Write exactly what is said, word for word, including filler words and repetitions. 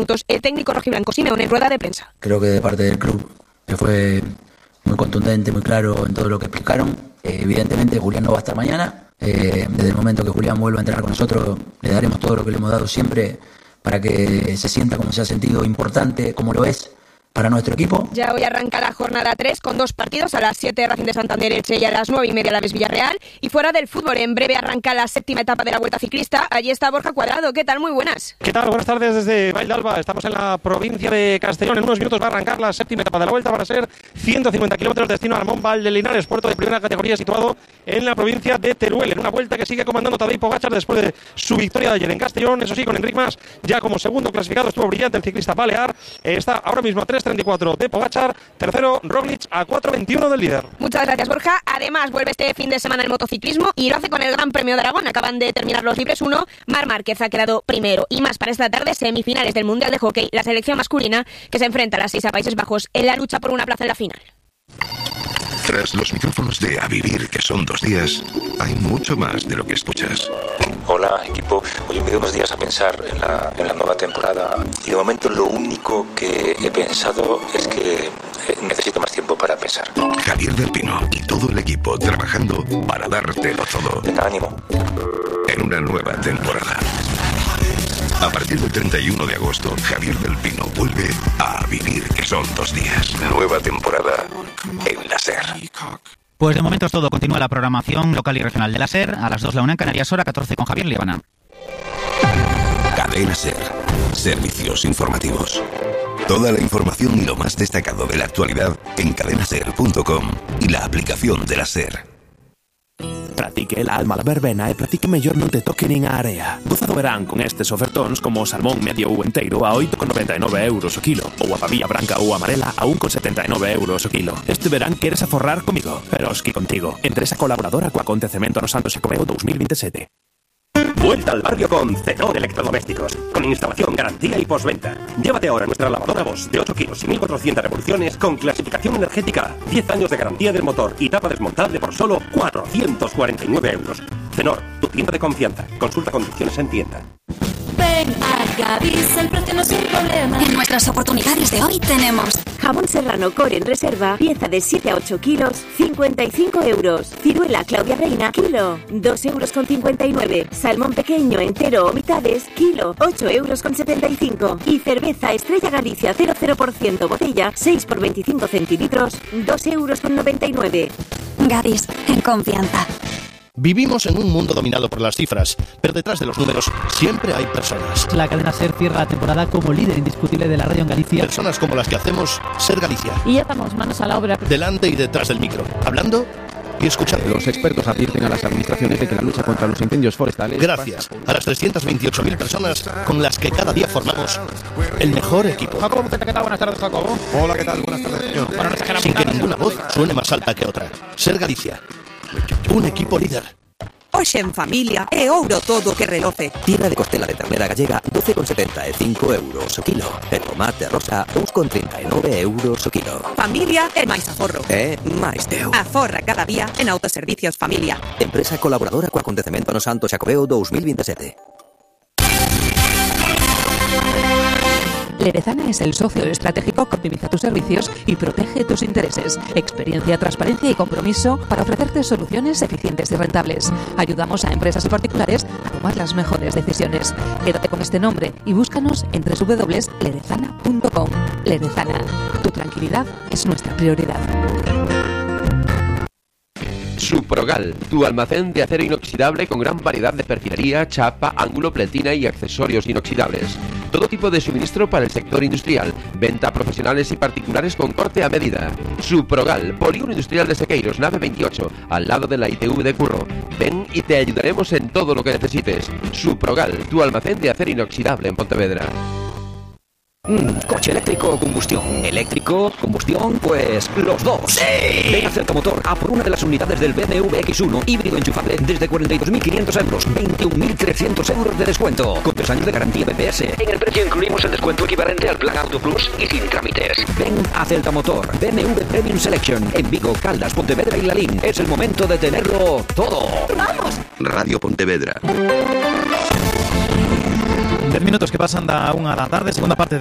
minutos el técnico rojiblanco Simeone en rueda de prensa. Creo que de parte del club que fue muy contundente, muy claro en todo lo que explicaron. Eh, evidentemente Julián no va a estar mañana. Eh, desde el momento que Julián vuelva a entrenar con nosotros, le daremos todo lo que le hemos dado siempre para que se sienta como se ha sentido importante, como lo es para nuestro equipo. Ya hoy arranca la jornada tres con dos partidos, a las siete Racing de Santander Elche y a las nueve y media Alavés Villarreal. Y fuera del fútbol, en breve arranca la séptima etapa de la Vuelta Ciclista. Allí está Borja Cuadrado. ¿Qué tal? Muy buenas. ¿Qué tal? Buenas tardes desde Valldalba. Estamos en la provincia de Castellón. En unos minutos va a arrancar la séptima etapa de la Vuelta. Van a ser ciento cincuenta kilómetros destino a Armón Valdelinares, puerto de primera categoría situado en la provincia de Teruel. En una vuelta que sigue comandando Tadej Pogačar después de su victoria de ayer en Castellón. Eso sí, con Enric Mas ya como segundo clasificado. Estuvo brillante el ciclista balear. Está ahora mismo a tres treinta y cuatro de Pogačar. Tercero, Roglic a cuatro veintiuno del líder. Muchas gracias, Borja. Además, vuelve este fin de semana el motociclismo y lo hace con el Gran Premio de Aragón. Acaban de terminar los libres uno. Marc Márquez ha quedado primero. Y más para esta tarde, semifinales del Mundial de Hockey. La selección masculina que se enfrenta a las seis a Países Bajos en la lucha por una plaza en la final. Tras los micrófonos de A Vivir, que son dos días, hay mucho más de lo que escuchas. Hola, equipo. Hoy me he ido unos días a pensar en la, en la nueva temporada y de momento lo único que he pensado es que necesito más tiempo para pensar. Javier del Pino y todo el equipo trabajando para dártelo todo. Venga, ánimo. En una nueva temporada. A partir del treinta y uno de agosto, Javier del Pino vuelve a Vivir, que son dos días. Nueva temporada en la SER. Pues de momento es todo. Continúa la programación local y regional de la SER. A las dos la una en Canarias, hora catorce con Javier Liebana. Cadena SER. Servicios informativos. Toda la información y lo más destacado de la actualidad en cadena ser punto com y la aplicación de la SER. Pratique el alma la verbena e pratique mellor non te toque nin a area. Goza do verán con estes ofertóns como o salmón medio ou enteiro a oito con noventa e nove euros o kilo ou a pavía branca ou amarela a un con setenta e nove euros o kilo. Este verán queres aforrar comigo, pero esqui contigo. Empresa colaboradora co acontecemento no Santo Xacobeo dos mil veintisiete. Vuelta al barrio con Cenor Electrodomésticos, con instalación, garantía y postventa. Llévate ahora nuestra lavadora Bosch de ocho kilos y mil cuatrocientas revoluciones con clasificación energética, diez años de garantía del motor y tapa desmontable por solo cuatrocientos cuarenta y nueve euros. Cenor, tu tienda de confianza. Consulta condiciones en tienda. Ven a Gadis, el precio no es un problema. En nuestras oportunidades de hoy tenemos jamón serrano core en reserva, pieza de siete a ocho kilos, cincuenta y cinco euros. Ciruela Claudia Reina, kilo, dos euros con cincuenta y nueve. Salmón pequeño, entero o mitades, kilo, ocho euros con setenta y cinco. Y cerveza Estrella Galicia cero cero por ciento botella, seis por veinticinco centilitros, dos euros con noventa y nueve. Gadis, en confianza. Vivimos en un mundo dominado por las cifras, pero detrás de los números siempre hay personas. La cadena SER cierra la temporada como líder indiscutible de la radio en Galicia. Personas como las que hacemos Ser Galicia. Y ya estamos manos a la obra. Delante y detrás del micro, hablando y escuchando. Los expertos advierten a las administraciones de que la lucha contra los incendios forestales... Gracias a las trescientas veintiocho mil personas con las que cada día formamos el mejor equipo. Jacobo, ¿qué tal? Buenas tardes, Jacobo. Hola, ¿qué tal? Buenas tardes, señor. Bueno, no Sin que ninguna voz suene más alta que otra. Ser Galicia. Un equipo líder. Hoxe en familia é ouro todo que reloce. Tira de costela de ternera gallega doce con setenta e cinco euros o kilo. E tomate rosa dous con trinta e nove euros o kilo. Familia é máis aforro. É máis teu. Aforra cada día en Autoservicios Familia. Empresa colaboradora co acontecemento no Santo Xacobeo dos mil veintisiete. Lerezana es el socio estratégico que optimiza tus servicios y protege tus intereses. Experiencia, transparencia y compromiso para ofrecerte soluciones eficientes y rentables. Ayudamos a empresas y particulares a tomar las mejores decisiones. Quédate con este nombre y búscanos en doble u doble u doble u punto lerezana punto com. Lerezana, tu tranquilidad es nuestra prioridad. Suprogal, tu almacén de acero inoxidable con gran variedad de perfilería, chapa, ángulo, pletina y accesorios inoxidables. Todo tipo de suministro para el sector industrial. Venta a profesionales y particulares con corte a medida. Suprogal, Polígono Industrial de Sequeiros, nave veintiocho, al lado de la I T V de Curro. Ven y te ayudaremos en todo lo que necesites. Suprogal, tu almacén de acero inoxidable en Pontevedra. Mm, ¿Coche eléctrico o combustión? ¿Eléctrico? ¿Combustión? Pues los dos. ¡Sí! Ven a Celtamotor a por una de las unidades del B M W X uno híbrido enchufable desde cuarenta y dos mil quinientos euros, veintiún mil trescientos euros de descuento, con tres años de garantía B P S. En el precio incluimos el descuento equivalente al plan Auto Plus y sin trámites. Ven a Celtamotor, B M W Premium Selection, en Vigo, Caldas, Pontevedra y Lalín. Es el momento de tenerlo todo. ¡Vamos! Radio Pontevedra. dez minutos que pasan da unha da tarde, segunda parte